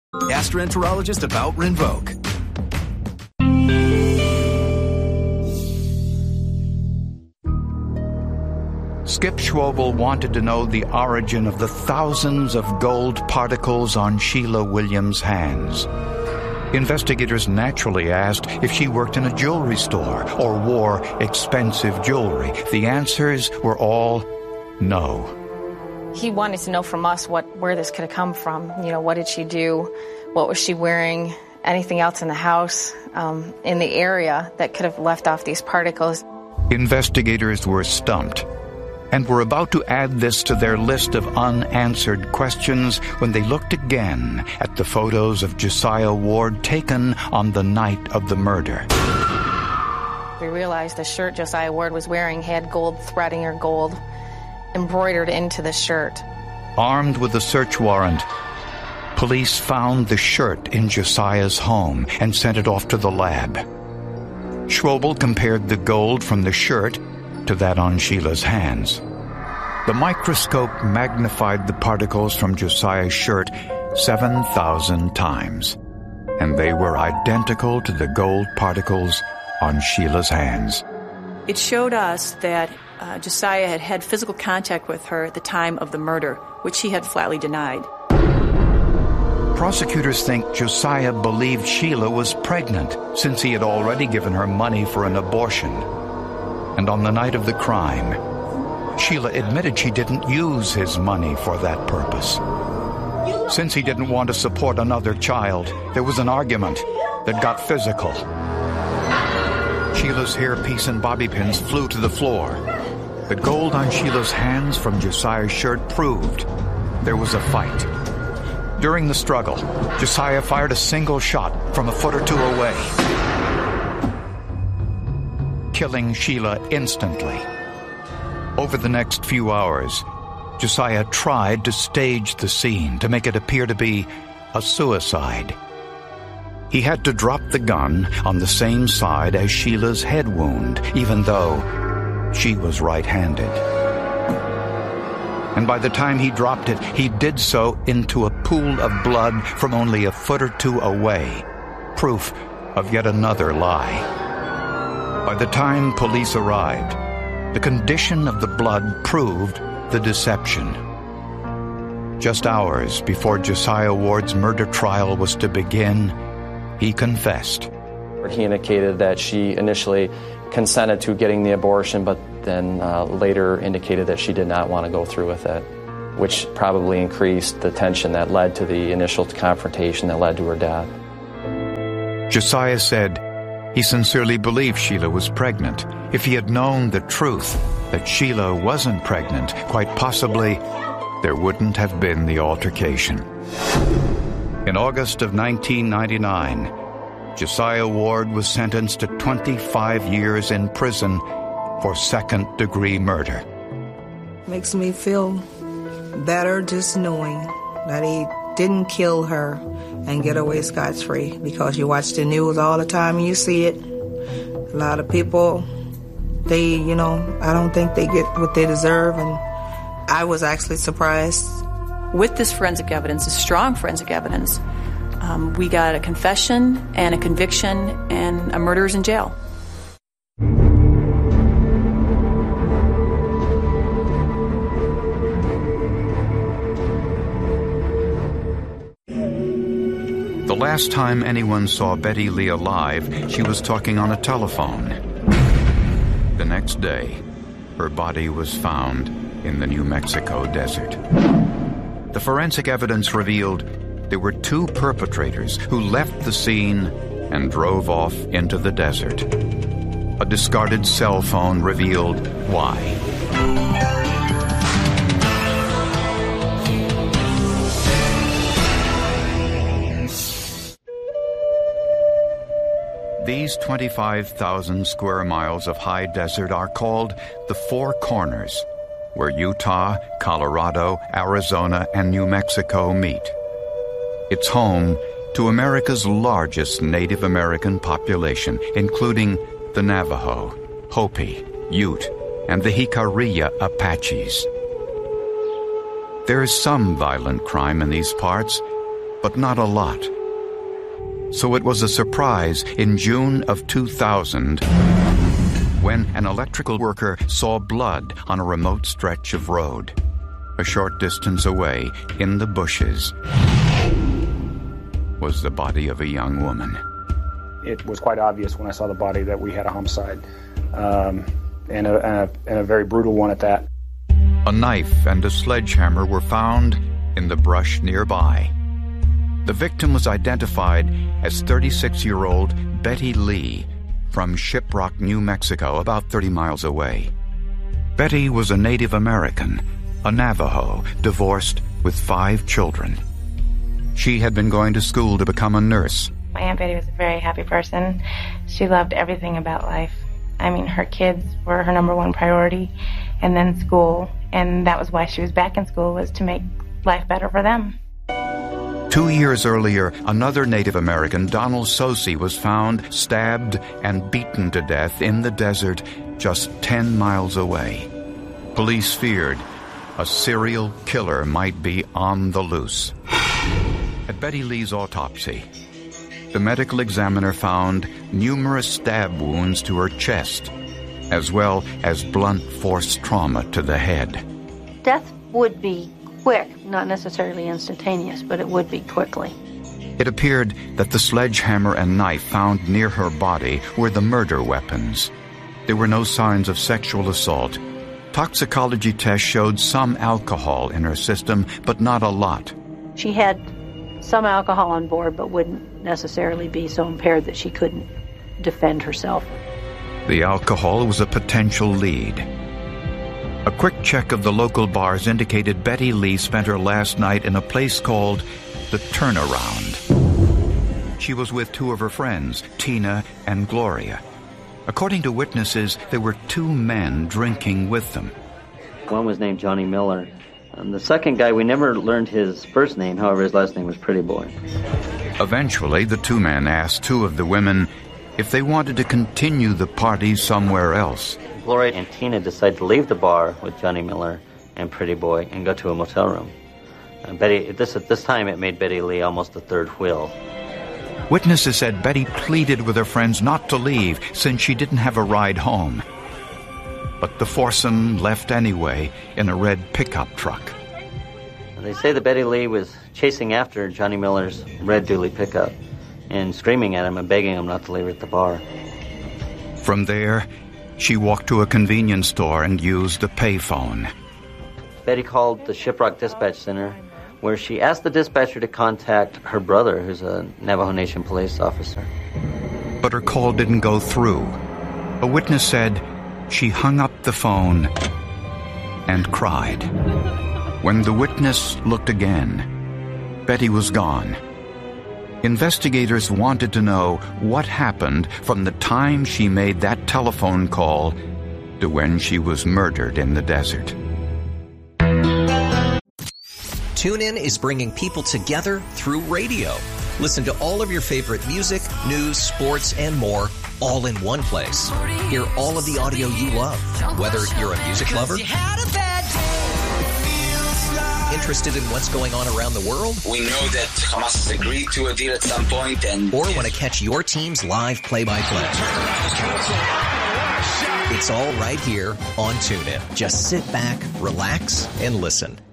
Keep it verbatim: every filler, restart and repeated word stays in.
Gastroenterologist about Rinvoq. Skip Schwobel wanted to know the origin of the thousands of gold particles on Sheila Williams' hands. Investigators naturally asked if she worked in a jewelry store or wore expensive jewelry. The answers were all no. He wanted to know from us what where this could have come from. You know, what did she do? What was she wearing? Anything else in the house, um, in the area that could have left off these particles? Investigators were stumped and were about to add this to their list of unanswered questions when they looked again at the photos of Josiah Ward taken on the night of the murder. We realized the shirt Josiah Ward was wearing had gold threading or gold embroidered into the shirt. Armed with a search warrant, police found the shirt in Josiah's home and sent it off to the lab. Schwobel compared the gold from the shirt to that on Sheila's hands. The microscope magnified the particles from Josiah's shirt seven thousand times, and they were identical to the gold particles on Sheila's hands. It showed us that uh, Josiah had had physical contact with her at the time of the murder, which he had flatly denied. Prosecutors think Josiah believed Sheila was pregnant since he had already given her money for an abortion. And on the night of the crime, Sheila admitted she didn't use his money for that purpose. Since he didn't want to support another child, there was an argument that got physical. Sheila's hairpiece and bobby pins flew to the floor. The gold on Sheila's hands from Josiah's shirt proved there was a fight. During the struggle, Josiah fired a single shot from a foot or two away, killing Sheila instantly. Over the next few hours, Josiah tried to stage the scene to make it appear to be a suicide. He had to drop the gun on the same side as Sheila's head wound, even though she was right-handed. And by the time he dropped it, he did so into a pool of blood from only a foot or two away, proof of yet another lie. By the time police arrived, the condition of the blood proved the deception. Just hours before Josiah Ward's murder trial was to begin, he confessed. He indicated that she initially consented to getting the abortion, but then uh, later indicated that she did not want to go through with it, which probably increased the tension that led to the initial confrontation that led to her death. Josiah said he sincerely believed Sheila was pregnant. If he had known the truth, that Sheila wasn't pregnant, quite possibly there wouldn't have been the altercation. In August of nineteen ninety-nine, Josiah Ward was sentenced to twenty-five years in prison for second-degree murder. Makes me feel better just knowing that he didn't kill her and get away scot-free, because you watch the news all the time and you see it. A lot of people, they, you know, I don't think they get what they deserve, and I was actually surprised. With this forensic evidence, this strong forensic evidence, um, we got a confession and a conviction, and a murderer's in jail. The last time anyone saw Betty Lee alive, she was talking on a telephone. The next day, her body was found in the New Mexico desert. The forensic evidence revealed there were two perpetrators who left the scene and drove off into the desert. A discarded cell phone revealed why. These twenty-five thousand square miles of high desert are called the Four Corners, where Utah, Colorado, Arizona, and New Mexico meet. It's home to America's largest Native American population, including the Navajo, Hopi, Ute, and the Jicarilla Apaches. There is some violent crime in these parts, but not a lot. So it was a surprise in June of two thousand when an electrical worker saw blood on a remote stretch of road. A short distance away, in the bushes, was the body of a young woman. It was quite obvious when I saw the body that we had a homicide, um, and, a, and, a, and a very brutal one at that. A knife and a sledgehammer were found in the brush nearby. The victim was identified as thirty-six-year-old Betty Lee from Shiprock, New Mexico, about thirty miles away. Betty was a Native American, a Navajo, divorced with five children. She had been going to school to become a nurse. My Aunt Betty was a very happy person. She loved everything about life. I mean, her kids were her number one priority, and then school. And that was why she was back in school, was to make life better for them. Two years earlier, another Native American, Donald Sosi, was found stabbed and beaten to death in the desert just ten miles away. Police feared a serial killer might be on the loose. At Betty Lee's autopsy, the medical examiner found numerous stab wounds to her chest, as well as blunt force trauma to the head. Death would be quick, not necessarily instantaneous, but it would be quickly. It appeared that the sledgehammer and knife found near her body were the murder weapons. There were no signs of sexual assault. Toxicology tests showed some alcohol in her system, but not a lot. She had some alcohol on board, but wouldn't necessarily be so impaired that she couldn't defend herself. The alcohol was a potential lead. A quick check of the local bars indicated Betty Lee spent her last night in a place called the Turnaround. She was with two of her friends, Tina and Gloria. According to witnesses, there were two men drinking with them. One was named Johnny Miller. And the second guy, we never learned his first name, however, his last name was Pretty Boy. Eventually, the two men asked two of the women if they wanted to continue the party somewhere else. Gloria and Tina decided to leave the bar with Johnny Miller and Pretty Boy and go to a motel room. And Betty, this, at this time, it made Betty Lee almost the third wheel. Witnesses said Betty pleaded with her friends not to leave since she didn't have a ride home. But the foursome left anyway in a red pickup truck. They say that Betty Lee was chasing after Johnny Miller's red dually pickup and screaming at him and begging him not to leave her at the bar. From there, she walked to a convenience store and used a payphone. Betty called the Shiprock Dispatch Center, where she asked the dispatcher to contact her brother, who's a Navajo Nation police officer. But her call didn't go through. A witness said she hung up the phone and cried. When the witness looked again, Betty was gone. Investigators wanted to know what happened from the time she made that telephone call to when she was murdered in the desert. TuneIn is bringing people together through radio. Listen to all of your favorite music, news, sports, and more all in one place. Hear all of the audio you love, whether you're a music lover, interested in what's going on around the world, we know that Hamas has agreed to a deal at some point, and or want to catch your team's live play-by-play. It's all right here on TuneIn. Just sit back, relax, and listen.